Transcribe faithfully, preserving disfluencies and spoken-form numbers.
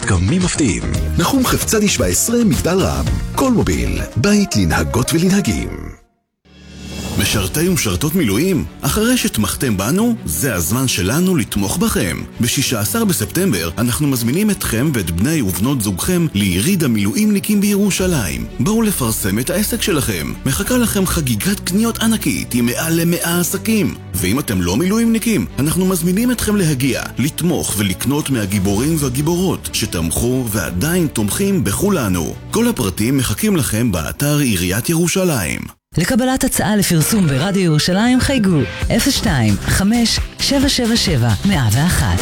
דגמים מפתיעים. נחום חפצדי שבע עשרה מגדל רם. כל מוביל, בית לנהגות ולנהגים. משרתי ומשרתות מילואים? אחרי שתמכתם בנו, זה הזמן שלנו לתמוך בכם. ב-שישה עשר בספטמבר אנחנו מזמינים אתכם ואת בני ובנות זוגכם ליריד המילואימניקים בירושלים. בואו לפרסם את העסק שלכם. מחכה לכם חגיגת קניות ענקית עם מעל למאה עסקים. ואם אתם לא מילואימניקים, אנחנו מזמינים אתכם להגיע, לתמוך ולקנות מהגיבורים והגיבורות שתמכו ועדיין תומכים בכולנו. כל הפרטים מחכים לכם באתר עיריית ירושלים. לקבלת הצעה לפרסום ברדיו ירושלים חייגו אפס שתיים חמש שבע שבע שבע מאה ואחת.